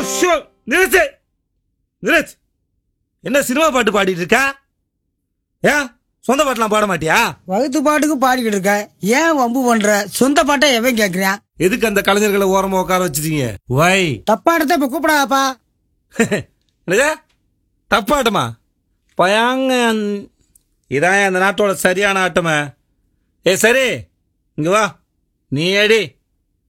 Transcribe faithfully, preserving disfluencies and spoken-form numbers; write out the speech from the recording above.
நிறுத்து நிறுத்து. என்ன சினிமா பாட்டு பாடிட்டு இருக்கா? ஏன் சொந்த பாட்டுலாம் பாட மாட்டியா? வகுத்து பாட்டுக்கு பாடிக்கிட்டு இருக்க, ஏன் வம்பு பண்ற? சொந்த பாட்டை எவன் கேக்குறான்? எதுக்கு அந்த கலைஞர்களை ஓரமா உட்கார வச்சிருக்கீங்க? வை தப்பாட்டத்தை இப்ப கூப்பிடாப்பா. என்னது தப்பாட்டமா? பயாங்க இதான் அந்த நாட்டோட சரியான ஆட்டமா? ஏ சரி இங்க வா, நீ அடி.